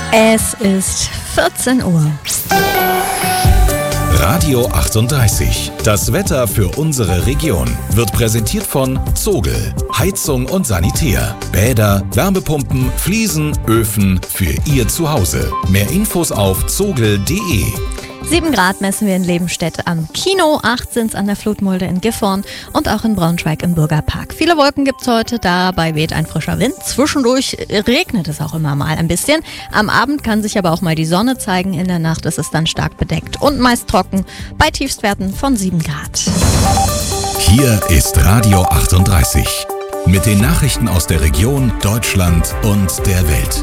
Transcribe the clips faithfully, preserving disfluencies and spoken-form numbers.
Es ist vierzehn Uhr. Radio achtunddreißig. Das Wetter für unsere Region wird präsentiert von Zogel. Heizung und Sanitär. Bäder, Wärmepumpen, Fliesen, Öfen für Ihr Zuhause. Mehr Infos auf zogel punkt de. sieben Grad messen wir in Lebenstedt am Kino, acht sind's an der Flutmulde in Gifhorn und auch in Braunschweig im Bürgerpark. Viele Wolken gibt's heute, dabei weht ein frischer Wind. Zwischendurch regnet es auch immer mal ein bisschen. Am Abend kann sich aber auch mal die Sonne zeigen. In der Nacht ist es dann stark bedeckt und meist trocken bei Tiefstwerten von sieben Grad. Hier ist Radio achtunddreißig mit den Nachrichten aus der Region, Deutschland und der Welt.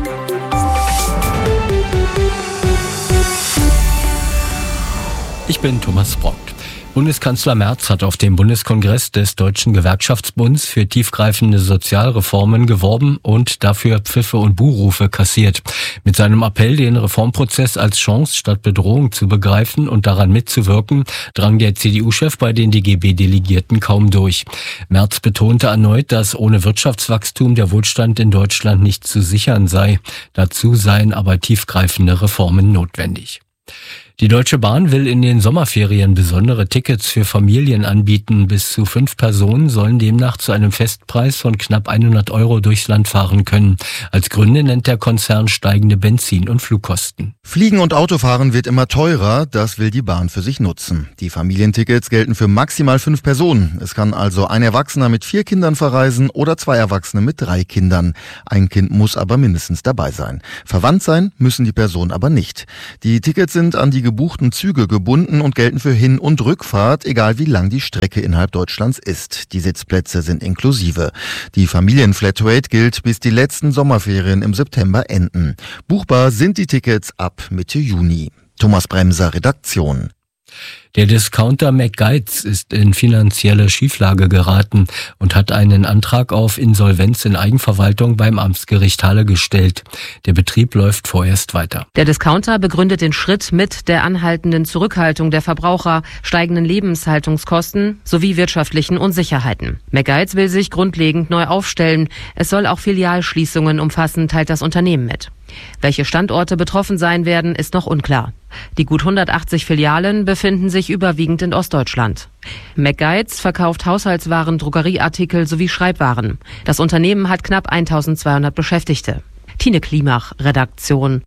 Ich bin Thomas Brock. Bundeskanzler Merz hat auf dem Bundeskongress des Deutschen Gewerkschaftsbunds für tiefgreifende Sozialreformen geworben und dafür Pfiffe und Buhrufe kassiert. Mit seinem Appell, den Reformprozess als Chance statt Bedrohung zu begreifen und daran mitzuwirken, drang der C D U-Chef bei den D G B-Delegierten kaum durch. Merz betonte erneut, dass ohne Wirtschaftswachstum der Wohlstand in Deutschland nicht zu sichern sei. Dazu seien aber tiefgreifende Reformen notwendig. Die Deutsche Bahn will in den Sommerferien besondere Tickets für Familien anbieten. Bis zu fünf Personen sollen demnach zu einem Festpreis von knapp hundert Euro durchs Land fahren können. Als Gründe nennt der Konzern steigende Benzin- und Flugkosten. Fliegen und Autofahren wird immer teurer, das will die Bahn für sich nutzen. Die Familientickets gelten für maximal fünf Personen. Es kann also ein Erwachsener mit vier Kindern verreisen oder zwei Erwachsene mit drei Kindern. Ein Kind muss aber mindestens dabei sein. Verwandt sein müssen die Personen aber nicht. Die Tickets sind an die gebuchten Züge gebunden und gelten für Hin- und Rückfahrt, egal wie lang die Strecke innerhalb Deutschlands ist. Die Sitzplätze sind inklusive. Die Familienflatrate gilt, bis die letzten Sommerferien im September enden. Buchbar sind die Tickets ab Mitte Juni. Thomas Bremser, Redaktion. Der Discounter McGuides ist in finanzielle Schieflage geraten und hat einen Antrag auf Insolvenz in Eigenverwaltung beim Amtsgericht Halle gestellt. Der Betrieb läuft vorerst weiter. Der Discounter begründet den Schritt mit der anhaltenden Zurückhaltung der Verbraucher, steigenden Lebenshaltungskosten sowie wirtschaftlichen Unsicherheiten. McGuides will sich grundlegend neu aufstellen. Es soll auch Filialschließungen umfassen, teilt das Unternehmen mit. Welche Standorte betroffen sein werden, ist noch unklar. Die gut hundertachtzig Filialen befinden sich überwiegend in Ostdeutschland. McGuides verkauft Haushaltswaren, Drogerieartikel sowie Schreibwaren. Das Unternehmen hat knapp eintausendzweihundert Beschäftigte. Tine Klimach, Redaktion.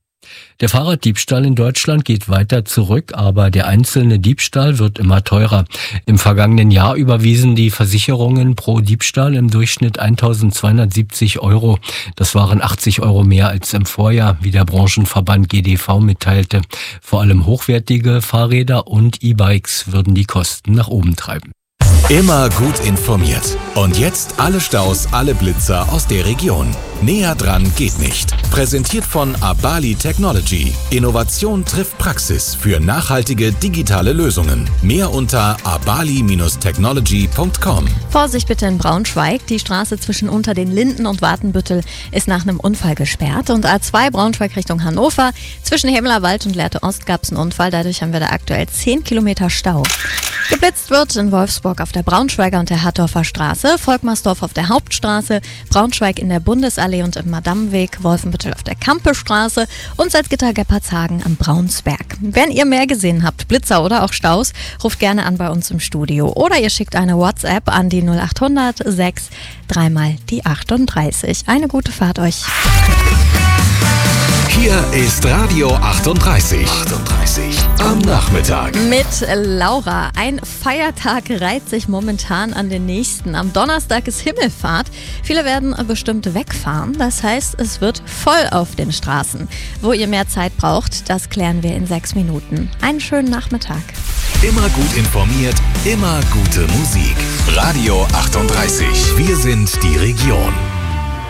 Der Fahrraddiebstahl in Deutschland geht weiter zurück, aber der einzelne Diebstahl wird immer teurer. Im vergangenen Jahr überwiesen die Versicherungen pro Diebstahl im Durchschnitt eintausendzweihundertsiebzig Euro. Das waren achtzig Euro mehr als im Vorjahr, wie der Branchenverband G D V mitteilte. Vor allem hochwertige Fahrräder und E-Bikes würden die Kosten nach oben treiben. Immer gut informiert. Und jetzt alle Staus, alle Blitzer aus der Region. Näher dran geht nicht. Präsentiert von Abali Technology. Innovation trifft Praxis für nachhaltige digitale Lösungen. Mehr unter abali Bindestrich technology Punkt com. Vorsicht bitte in Braunschweig. Die Straße zwischen Unter den Linden und Watenbüttel ist nach einem Unfall gesperrt. Und A zwei Braunschweig Richtung Hannover. Zwischen Hemlerwald und Lehrte Ost gab es einen Unfall. Dadurch haben wir da aktuell zehn Kilometer Stau. Geblitzt wird in Wolfsburg auf der Braunschweiger und der Hattorfer Straße, Volkmarsdorf auf der Hauptstraße, Braunschweig in der Bundesallee und im Madammweg, Wolfenbüttel auf der Kampestraße und Salzgitter-Geppardshagen am Braunsberg. Wenn ihr mehr gesehen habt, Blitzer oder auch Staus, ruft gerne an bei uns im Studio oder ihr schickt eine WhatsApp an die null acht hundert sechs dreimal die achtunddreißig. Eine gute Fahrt euch. Hier ist Radio achtunddreißig. achtunddreißig am Nachmittag. Mit Laura. Ein Feiertag reiht sich momentan an den nächsten. Am Donnerstag ist Himmelfahrt. Viele werden bestimmt wegfahren. Das heißt, es wird voll auf den Straßen. Wo ihr mehr Zeit braucht, das klären wir in sechs Minuten. Einen schönen Nachmittag. Immer gut informiert, immer gute Musik. Radio achtunddreißig. Wir sind die Region.